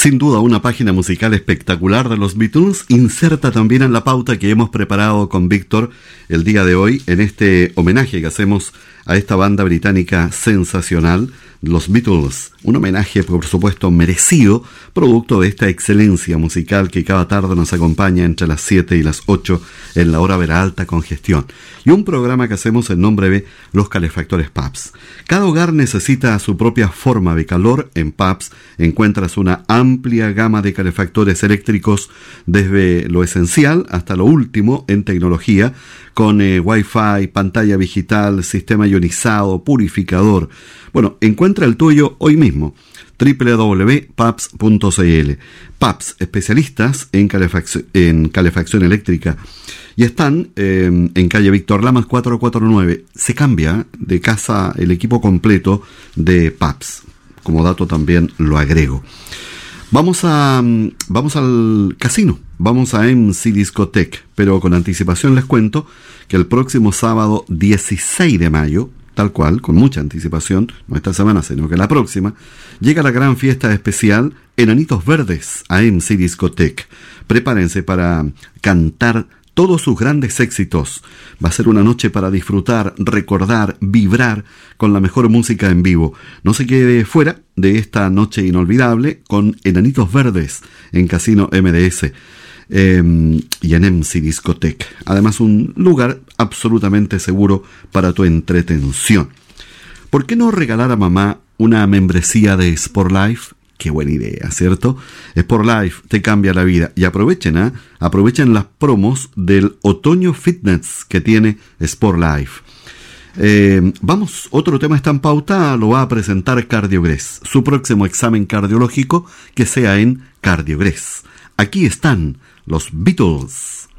Sin duda una página musical espectacular de los Beatles, inserta también en la pauta que hemos preparado con Víctor el día de hoy en este homenaje que hacemos a esta banda británica sensacional, los Beatles. Un homenaje, por supuesto, merecido, producto de esta excelencia musical que cada tarde nos acompaña entre las 7 y las 8 en la hora de la alta congestión. Y un programa que hacemos en nombre de los calefactores Pabst. Cada hogar necesita su propia forma de calor. En Pabst encuentras una amplia gama de calefactores eléctricos desde lo esencial hasta lo último en tecnología, con Wi-Fi, pantalla digital, sistema ionizado, purificador. Bueno, encuentra el tuyo hoy mismo. www.pabst.cl. Pabst, especialistas en calefacción eléctrica. Y están en calle Víctor Lamas 449. Se cambia de casa el equipo completo de Pabst. Como dato también lo agrego. Vamos al casino. Vamos a MC Discotech. Pero con anticipación les cuento que el próximo sábado 16 de mayo, tal cual, con mucha anticipación, no esta semana, sino que la próxima, llega la gran fiesta especial Enanitos Verdes a MC Discotech. Prepárense para cantar todos sus grandes éxitos. Va a ser una noche para disfrutar, recordar, vibrar con la mejor música en vivo. No se quede fuera de esta noche inolvidable con Enanitos Verdes en Casino MDS. Y en MC Discotech. Además, un lugar absolutamente seguro para tu entretención. ¿Por qué no regalar a mamá una membresía de Sport Life? Qué buena idea, ¿cierto? Sport Life te cambia la vida. Y aprovechen las promos del otoño fitness que tiene Sport Life. Vamos, otro tema está en pauta, lo va a presentar Cardiogrés. Su próximo examen cardiológico que sea en Cardiogrés. Aquí están los Beatles.